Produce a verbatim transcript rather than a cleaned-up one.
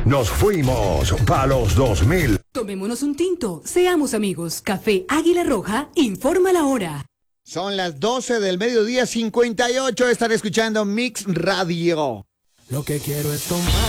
nos fuimos pa' los dos mil. Tomémonos un tinto, seamos amigos. Café Águila Roja, informa la hora. Son las doce del mediodía, cincuenta y ocho. Estaré escuchando Mix Radio. Lo que quiero es tomar.